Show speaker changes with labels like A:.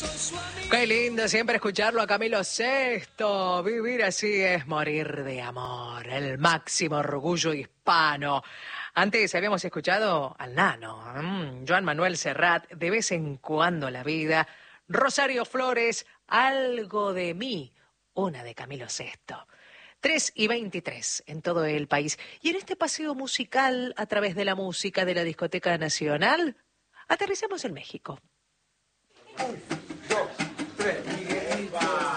A: Qué lindo siempre escucharlo a Camilo Sesto. Vivir así es morir de amor, el máximo orgullo hispano. Antes habíamos escuchado al Nano, Joan Manuel Serrat, De vez en cuando la vida, Rosario Flores, Algo de mí, una de Camilo Sesto. 3:23 en todo el país. Y en este paseo musical a través de la música de la Discoteca Nacional, aterrizamos en México.
B: 1, 2.